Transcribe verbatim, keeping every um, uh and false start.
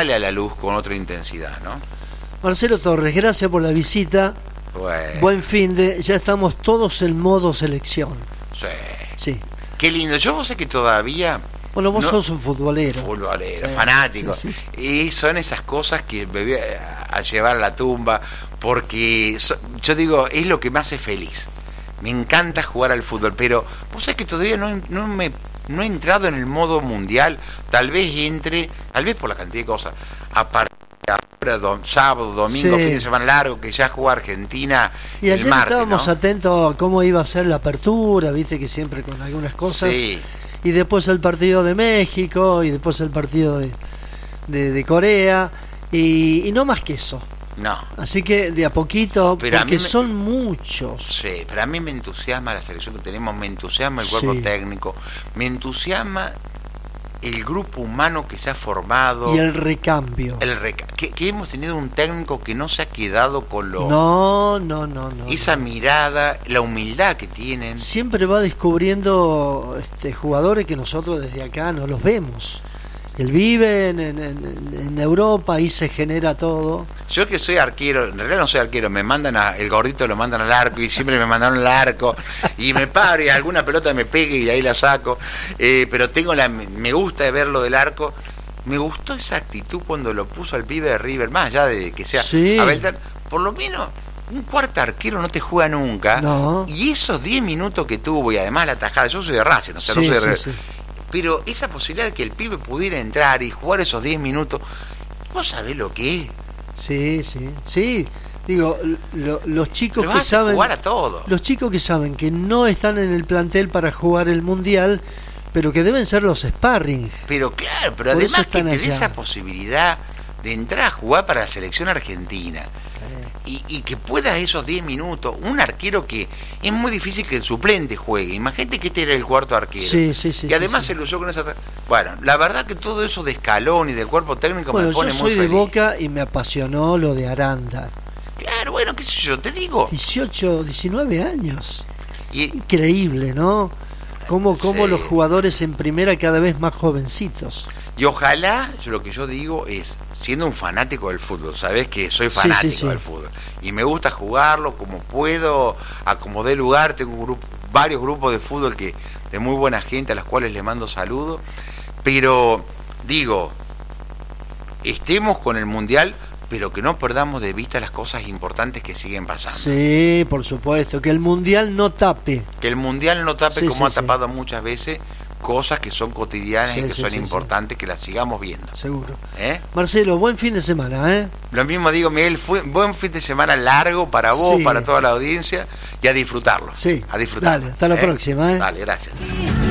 sale a la luz con otra intensidad, ¿no? Marcelo Torres, gracias por la visita. Bueno. Buen fin de, ya estamos todos en modo selección. Sí. Sí. Qué lindo. Yo vos sé que todavía... Bueno, vos no, sos un futbolero. Futbolero, Sí, fanático. sí, sí, sí. Y son esas cosas que me voy a, a llevar a la tumba, porque so, yo digo, es lo que me hace feliz. Me encanta jugar al fútbol, pero vos sabés que todavía no, no me no he entrado en el modo mundial. Tal vez entre, tal vez por la cantidad de cosas. A partir de ahora, do, sábado, domingo, Sí. fin de semana largo, que ya juega Argentina Y el ayer martes, estábamos ¿no? atentos a cómo iba a ser la apertura, viste que siempre con algunas cosas. Sí. Y después el partido de México, y después el partido de, de, de Corea, y, y no más que eso. No. Así que de a poquito, Pero a porque mí me- son muchos. Sí, pero a mí me entusiasma la selección que tenemos, me entusiasma el cuerpo Sí. técnico, me entusiasma el grupo humano que se ha formado, Y el recambio. el reca- que, que hemos tenido un técnico que no se ha quedado con lo No, no, no, no. esa no. mirada, la humildad que tienen. Siempre va descubriendo este, jugadores que nosotros desde acá no los vemos. Él vive en, en, en, en Europa, ahí se genera todo. Yo que soy arquero, en realidad no soy arquero, me mandan a, el gordito lo mandan al arco y siempre me mandaron al arco y me paro y alguna pelota me pegue y ahí la saco, eh, pero tengo la, me gusta verlo del arco. Me gustó esa actitud cuando lo puso al pibe de River, más allá de que sea Sí. a Beltrán, por lo menos un cuarto arquero no te juega nunca. No. Y esos diez minutos que tuvo y además la tajada, yo soy de Racing, o sea, Sí, no soy de sí, River, sí. pero esa posibilidad de que el pibe pudiera entrar y jugar esos diez minutos, ¿vos sabés lo que es? Sí, sí, sí. Digo, lo- los chicos Lo que hace saben, jugar a todo. los chicos que saben que no están en el plantel para jugar el mundial, pero que deben ser los sparring. Pero claro, pero Por eso además que están te dé allá. esa posibilidad de entrar a jugar para la selección argentina y, y que pueda esos diez minutos, un arquero que es muy difícil que el suplente juegue. Imagínate que este era el cuarto arquero. Sí, sí, sí. y además sí, se lució con esa... Bueno, la verdad que todo eso de Escalón y del cuerpo técnico Bueno, me yo pone muy soy de feliz. Boca y me apasionó lo de Aranda. Claro, bueno, qué sé yo, te digo. dieciocho, diecinueve años. Y, Increíble, ¿no? Cómo, cómo Sí. los jugadores en primera cada vez más jovencitos. y ojalá, yo lo que yo digo es, siendo un fanático del fútbol, sabés que soy Sí, fanático sí, sí. del fútbol y me gusta jugarlo como puedo, acomodé lugar, tengo un grupo, varios grupos de fútbol que de muy buena gente a las cuales les mando saludos, pero digo, estemos con el mundial, pero que no perdamos de vista las cosas importantes que siguen pasando. Sí, por supuesto, que el mundial no tape. Que el mundial no tape Sí, como sí, ha sí. tapado muchas veces cosas que son cotidianas Sí, y que sí, son sí, sí. importantes, que las sigamos viendo. Seguro. ¿Eh? Marcelo, buen fin de semana, ¿eh? Lo mismo digo, Miguel, fue buen fin de semana largo para vos, Sí. para toda la audiencia y a disfrutarlo. Sí. A disfrutarlo. Dale, hasta la próxima, ¿eh? Dale, gracias.